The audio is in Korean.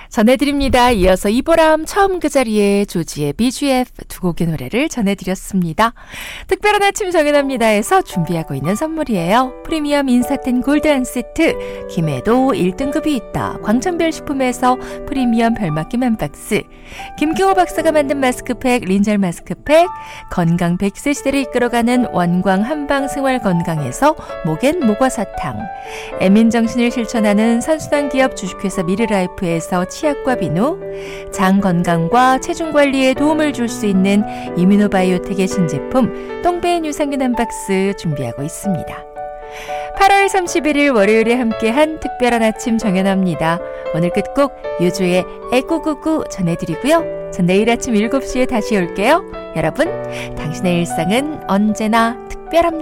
전해드립니다. 이어서 이보람 처음 그 자리에 조지의 BGF 두 곡의 노래를 전해드렸습니다. 특별한 아침 정연합니다에서 준비하고 있는 선물이에요. 프리미엄 인사텐 골드 한 세트, 김해도 1등급이 있다. 광천별 식품에서 프리미엄 별맛김 한 박스, 김경호 박사가 만든 마스크팩 린젤 마스크팩, 건강 100세 시대를 이끌어가는 원광 한방생활건강에서 목엔 모과사탕, 애민정신을 실천하는 선순환 기업 주식회사 미르라이프에서 치약과 비누, 장 건강과 체중 관리에 도움을 줄 수 있는 이뮤노바이오텍의 신제품 똥배인 유산균 한 박스 준비하고 있습니다. 8월 31일 월요일에 함께한 특별한 아침 정연합니다. 오늘 끝곡 유주의 애꾸꾸꾸 전해드리고요. 전 내일 아침 7시에 다시 올게요. 여러분, 당신의 일상은 언제나 특별합니다.